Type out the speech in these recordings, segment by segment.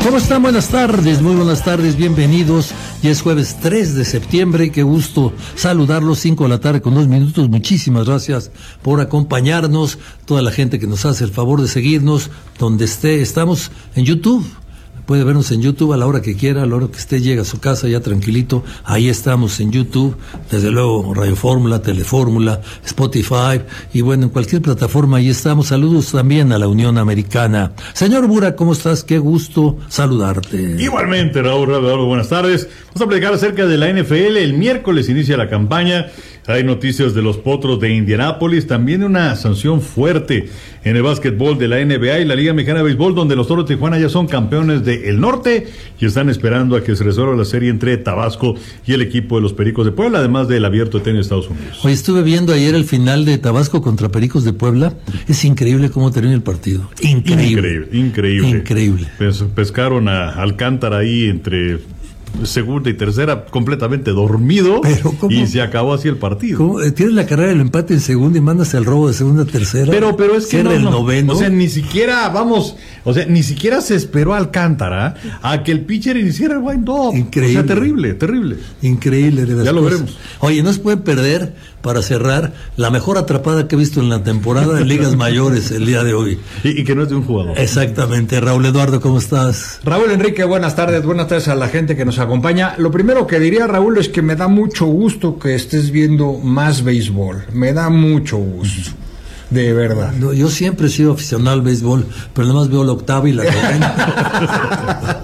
¿Cómo están? Buenas tardes, muy buenas tardes, bienvenidos. Ya es jueves 3 de septiembre, qué gusto saludarlos, 5 de la tarde con 2 minutos. Muchísimas gracias por acompañarnos, toda la gente que nos hace el favor de seguirnos, donde esté. Estamos en YouTube. Puede vernos en YouTube a la hora que quiera, a la hora que esté, llega a su casa ya tranquilito. Ahí estamos en YouTube, desde luego Radio Fórmula, Telefórmula, Spotify, y bueno, en cualquier plataforma ahí estamos. Saludos también a la Unión Americana. Señor Bura, ¿cómo estás? Qué gusto saludarte. Igualmente, Raúl, buenas tardes. Vamos a platicar acerca de la NFL. El miércoles inicia la campaña. Hay noticias de los Potros de Indianápolis, también una sanción fuerte en el básquetbol de la NBA y la Liga Mexicana de Béisbol, donde los Toros de Tijuana ya son campeones del norte y están esperando a que se resuelva la serie entre Tabasco y el equipo de los Pericos de Puebla, además del Abierto de Tenis de Estados Unidos. Hoy estuve viendo ayer el final de Tabasco contra Pericos de Puebla. Es increíble cómo termina el partido. Increíble. Pescaron a Alcántara ahí entre segunda y tercera completamente dormido, y se acabó así el partido. Tienes la carrera del empate en segunda y mandas el robo de segunda a tercera. Pero es que el noveno. O sea, ni siquiera se esperó a Alcántara a que el pitcher iniciara el wind-up. Increíble. O sea, terrible. Increíble, de verdad. Ya lo veremos. Oye, no se puede perder, para cerrar, la mejor atrapada que he visto en la temporada de ligas mayores el día de hoy. Y que no es de un jugador. Exactamente. Raúl Eduardo, ¿cómo estás? Raúl Enrique, buenas tardes a la gente que nos acompaña. Lo primero que diría, Raúl, es que me da mucho gusto que estés viendo más béisbol. Me da mucho gusto. De verdad. No, yo siempre he sido aficionado al béisbol, pero nada más veo la octava y la novena.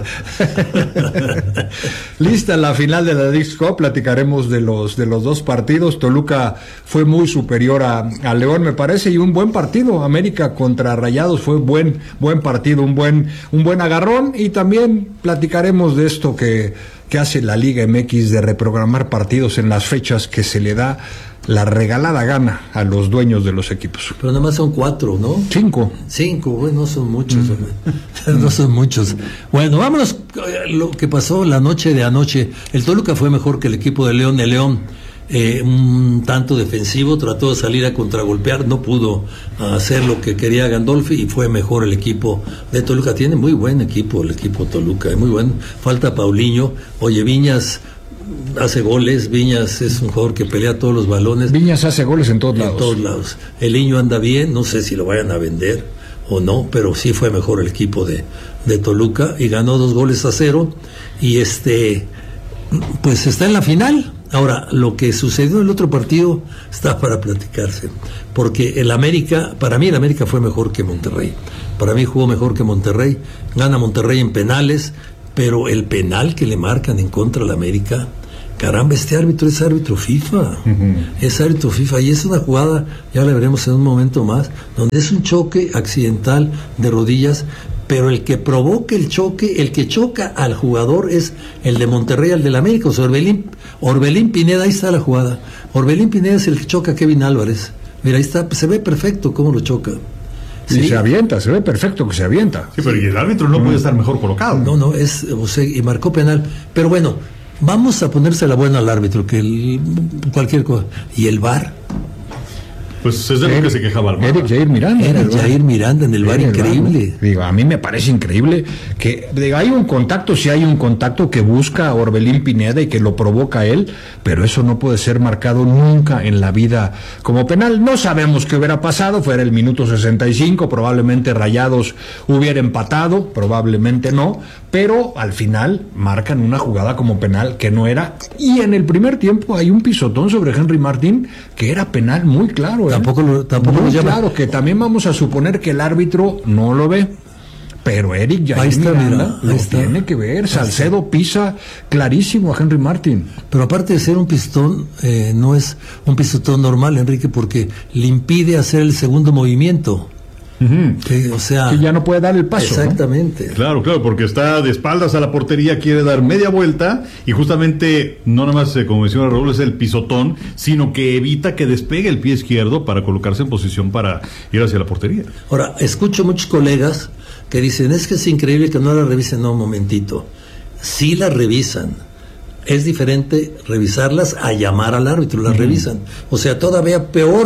Lista la final de la Leagues Cup, platicaremos de los dos partidos. Toluca fue muy superior a León, me parece, y un buen partido. América contra Rayados fue buen partido, un buen agarrón, y también platicaremos de esto que hace la Liga MX de reprogramar partidos en las fechas que se le da la regalada gana a los dueños de los equipos. Pero nada más son 4, ¿no? 5, bueno, no son muchos. No son muchos. Bueno, vámonos. Lo que pasó la noche de anoche. El Toluca fue mejor que el equipo de León. El León, un tanto defensivo, trató de salir a contragolpear, no pudo hacer lo que quería Gandolfi, y fue mejor el equipo de Toluca. Tiene muy buen equipo el equipo Toluca, muy bueno. Falta Paulinho. Oye, Viñas hace goles. Viñas es un jugador que pelea todos los balones. Viñas hace goles en todos lados. El niño anda bien, no sé si lo vayan a vender o no, pero sí fue mejor el equipo de Toluca y ganó 2-0, y pues está en la final. Ahora, lo que sucedió en el otro partido está para platicarse, porque para mí el América fue mejor que Monterrey. Para mí jugó mejor que Monterrey. Gana Monterrey en penales, pero el penal que le marcan en contra al América, caramba, este árbitro es árbitro FIFA. Es árbitro FIFA, y es una jugada, ya la veremos en un momento más, donde es un choque accidental de rodillas, pero el que provoca el choque, el que choca al jugador, es el de Monterrey al del América. O sea, Orbelín Pineda, ahí está la jugada. Orbelín Pineda es el que choca a Kevin Álvarez. Mira, ahí está, se ve perfecto cómo lo choca. Sí. Y se ve perfecto que se avienta. Sí, pero y el árbitro no puede estar mejor colocado. No, y marcó penal. Pero bueno, vamos a ponerse la buena al árbitro, cualquier cosa. ¿Y el VAR? Pues es de lo que se quejaba el VAR. Jair Miranda. Era Jair Miranda en el VAR, increíble. Digo, a mí me parece increíble que hay un contacto, sí hay un contacto que busca a Orbelín Pineda y que lo provoca él, pero eso no puede ser marcado nunca en la vida como penal. No sabemos qué hubiera pasado, fuera el minuto 65, probablemente Rayados hubiera empatado, probablemente no, pero al final marcan una jugada como penal que no era, y en el primer tiempo hay un pisotón sobre Henry Martín que era penal muy claro. Tampoco lo llama. Claro, que también vamos a suponer que el árbitro no lo ve, pero Eric Jair Miranda lo tiene que ver. Salcedo pisa clarísimo a Henry Martín. Pero aparte de ser un pistón, no es un pisotón normal, Enrique, porque le impide hacer el segundo movimiento. Que ya no puede dar el paso. Exactamente. ¿No? Claro, porque está de espaldas a la portería, quiere dar media vuelta, y justamente no nada más, como menciona Raúl, es el pisotón, sino que evita que despegue el pie izquierdo para colocarse en posición para ir hacia la portería. Ahora, escucho muchos colegas que dicen, es que es increíble que no la revisen. No, un momentito, sí la revisan. Es diferente revisarlas a llamar al árbitro, las revisan. O sea, todavía peor,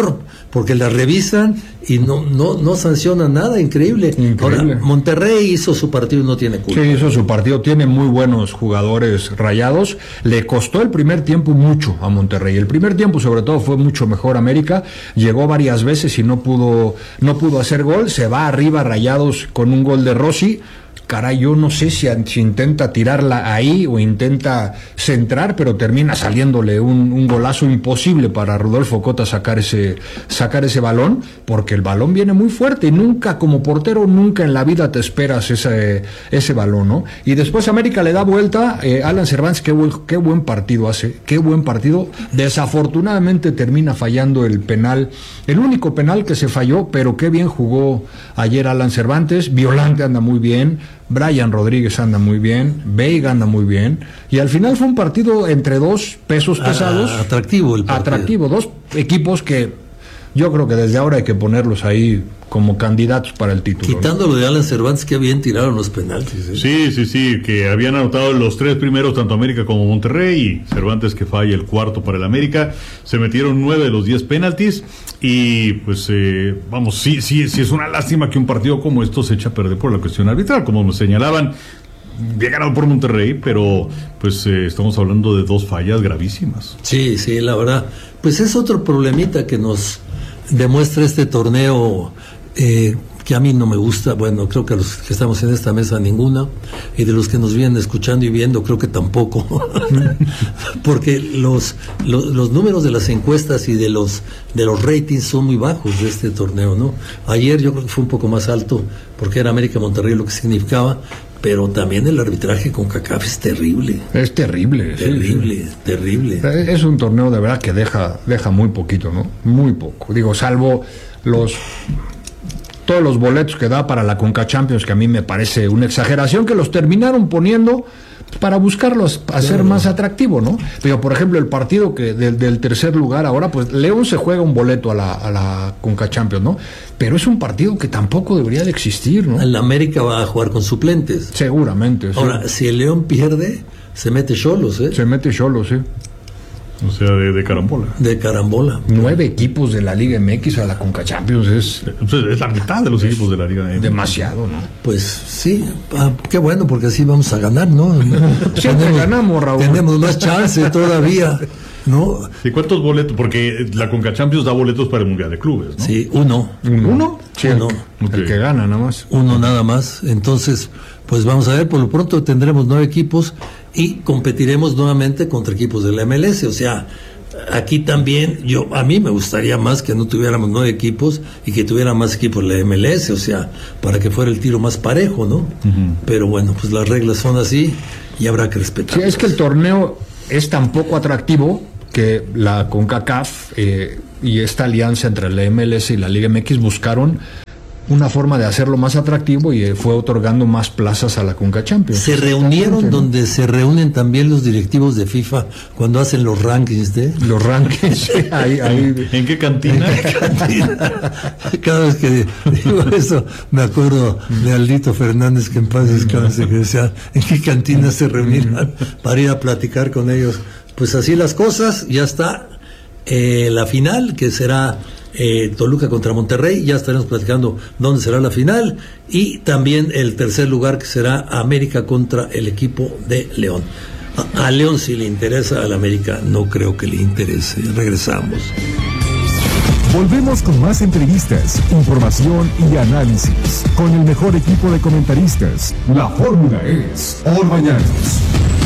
porque la revisan y no sancionan nada, increíble. Ahora, Monterrey hizo su partido y no tiene culpa. Sí, hizo su partido, tiene muy buenos jugadores Rayados, le costó el primer tiempo mucho a Monterrey, el primer tiempo sobre todo fue mucho mejor América, llegó varias veces y no pudo hacer gol, se va arriba Rayados con un gol de Rossi. Caray, yo no sé si intenta tirarla ahí o intenta centrar, pero termina saliéndole un golazo imposible para Rodolfo Cota sacar ese balón, porque el balón viene muy fuerte y nunca, como portero, nunca en la vida te esperas ese balón, ¿no? Y después América le da vuelta, Alan Cervantes, qué buen partido hace, qué buen partido. Desafortunadamente termina fallando el penal, el único penal que se falló, pero qué bien jugó ayer Alan Cervantes. Violante anda muy bien, Brian Rodríguez anda muy bien, Veiga anda muy bien, y al final fue un partido entre dos pesos pesados. Atractivo el partido. Atractivo, dos equipos que yo creo que desde ahora hay que ponerlos ahí como candidatos para el título. Quitándolo, ¿no?, de Alan Cervantes, que bien tiraron los penaltis. Sí, que habían anotado los 3 primeros, tanto América como Monterrey, y Cervantes que falla el cuarto para el América. Se metieron 9 de los 10 penaltis, y pues sí es una lástima que un partido como esto se echa a perder por la cuestión arbitral, como nos señalaban. Bien ganado por Monterrey, pero pues estamos hablando de 2 fallas gravísimas. Sí, la verdad, pues es otro problemita que nos demuestra este torneo, que a mí no me gusta. Bueno, creo que a los que estamos en esta mesa ninguna, y de los que nos vienen escuchando y viendo creo que tampoco, porque los números de las encuestas y de los ratings son muy bajos de este torneo, ¿no? Ayer yo creo que fue un poco más alto, porque era América Monterrey lo que significaba, pero también el arbitraje con CONCACAF es terrible. Es terrible. Terrible. Es un torneo de verdad que deja muy poquito, ¿no? Muy poco. Digo, salvo todos los boletos que da para la Conca Champions, que a mí me parece una exageración, que los terminaron poniendo para buscarlos hacer más atractivo, ¿no? Pero por ejemplo el partido que del tercer lugar ahora, pues León se juega un boleto a la Conca Champions, ¿no? Pero es un partido que tampoco debería de existir, ¿no? El América va a jugar con suplentes. Seguramente. Ahora, sí. Si el León pierde, se mete Xolos, Se mete Xolos, sí. O sea, de carambola. De carambola. 9 equipos de la Liga MX a la Conca Champions es la mitad de los equipos de la Liga MX. Demasiado, ¿no? Pues sí, qué bueno, porque así vamos a ganar, ¿no? Siempre ganamos, Raúl. Tenemos más chance todavía, ¿no? ¿Y cuántos boletos? Porque la Conca Champions da boletos para el Mundial de Clubes, ¿no? Sí, uno. ¿Uno? Sí, uno. El que gana, nada más. Uno nada más. Entonces, pues vamos a ver, por lo pronto tendremos 9 equipos y competiremos nuevamente contra equipos de la MLS. O sea, aquí también a mí me gustaría más que no tuviéramos 9 equipos y que tuviera más equipos de la MLS, o sea, para que fuera el tiro más parejo, ¿no? Uh-huh. Pero bueno, pues las reglas son así y habrá que respetar. Sí, es que el torneo es tan poco atractivo que la CONCACAF y esta alianza entre la MLS y la Liga MX buscaron una forma de hacerlo más atractivo y fue otorgando más plazas a la Conca Champions. Se reunieron donde se reúnen también los directivos de FIFA cuando hacen los rankings los rankings. ahí. ¿En qué cantina? Cada vez que digo eso me acuerdo de Aldito Fernández, que en paz descanse, que decía en qué cantina se reunían para ir a platicar con ellos. Pues así las cosas. Ya está la final, que será Toluca contra Monterrey. Ya estaremos platicando dónde será la final, y también el tercer lugar, que será América contra el equipo de León. A León sí le interesa, al América no creo que le interese. Regresamos. Volvemos con más entrevistas, información y análisis con el mejor equipo de comentaristas. La fórmula es Orbañanos.